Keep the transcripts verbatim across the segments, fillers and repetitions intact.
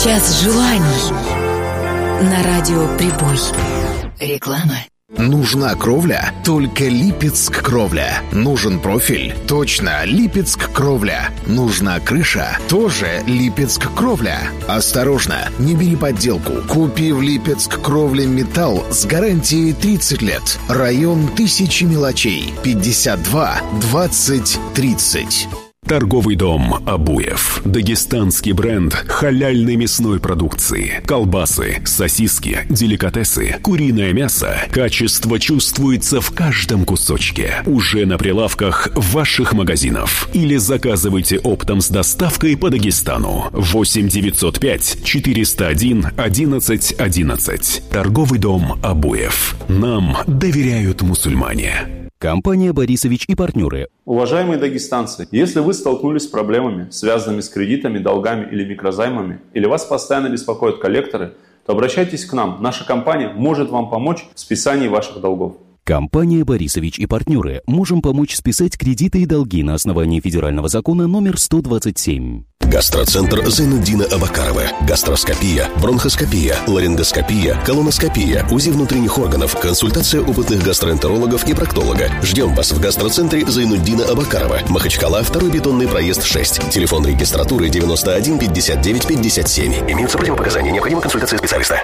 Час желаний на радио Прибой. Реклама. Нужна кровля? Только Липецк Кровля. Нужен профиль? Точно, Липецк Кровля. Нужна крыша? Тоже Липецк Кровля. Осторожно, не бери подделку. Купи в Липецк Кровля металл с гарантией тридцать лет. Район Тысячи мелочей. пятьдесят два двадцать тридцать. Торговый дом «Абуев». Дагестанский бренд халяльной мясной продукции. Колбасы, сосиски, деликатесы, куриное мясо. Качество чувствуется в каждом кусочке. Уже на прилавках ваших магазинов. Или заказывайте оптом с доставкой по Дагестану. восемь девятьсот пять четыреста один одиннадцать одиннадцать. Торговый дом «Абуев». Нам доверяют мусульмане. Компания «Борисович и партнеры». Уважаемые дагестанцы, если вы столкнулись с проблемами, связанными с кредитами, долгами или микрозаймами, или вас постоянно беспокоят коллекторы, то обращайтесь к нам. Наша компания может вам помочь в списании ваших долгов. Компания «Борисович и партнеры». Можем помочь списать кредиты и долги на основании федерального закона номер сто двадцать семь. Гастроцентр Зайнуддина Абакарова. Гастроскопия, бронхоскопия, ларингоскопия, колоноскопия, УЗИ внутренних органов, консультация опытных гастроэнтерологов и проктолога. Ждем вас в гастроцентре Зайнуддина Абакарова. Махачкала, второй бетонный проезд шесть. Телефон регистратуры девяносто один пятьдесят девять пятьдесят семь. Имеются противопоказания. Необходима консультация специалиста.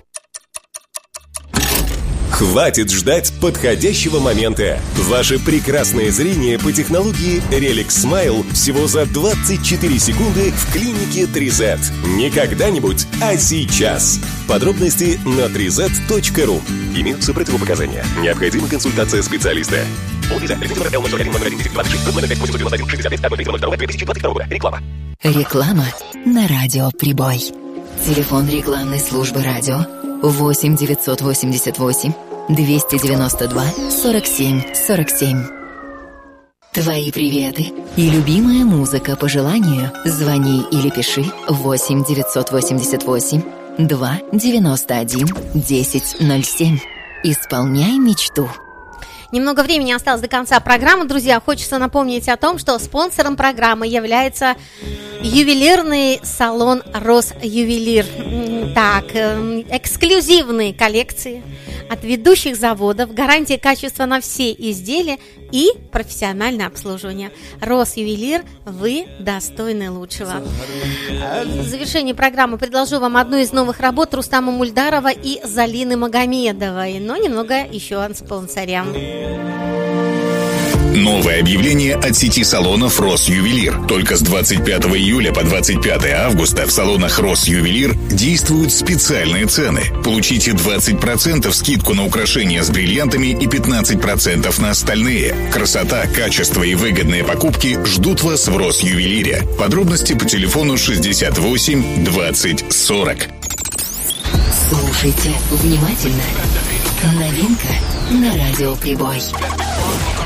Хватит ждать подходящего момента. Ваше прекрасное зрение по технологии Relic Smile всего за двадцать четыре секунды в клинике три зет. Не когда-нибудь, а сейчас. Подробности на три зет точка ру. Имеются противопоказания. Необходима консультация специалиста. Реклама на радио Прибой. Телефон рекламной службы радио восемь девятьсот восемьдесят восемь двести девяносто два сорок семь сорок семь. Твои приветы и любимая музыка по желанию. Звони или пиши восемь девятьсот восемьдесят восемь два девяносто один десять ноль семь. Исполняй мечту. Немного времени осталось до конца программы, друзья. Хочется напомнить о том, что спонсором программы является ювелирный салон «Росювелир». Так, эксклюзивные коллекции от ведущих заводов, гарантия качества на все изделия и профессиональное обслуживание. «Росювелир», вы достойны лучшего. В завершении программы предложу вам одну из новых работ Рустама Мульдарова и Залины Магомедовой, но немного еще о спонсоре. Новое объявление от сети салонов «Росювелир». Только с двадцать пятого июля по двадцать пятое августа в салонах «Росювелир» действуют специальные цены. Получите двадцать процентов скидку на украшения с бриллиантами и пятнадцать процентов на остальные. Красота, качество и выгодные покупки ждут вас в «Росювелире». Подробности по телефону шестьдесят восемь двадцать сорок. Слушайте внимательно. Новинка на радио Прибой.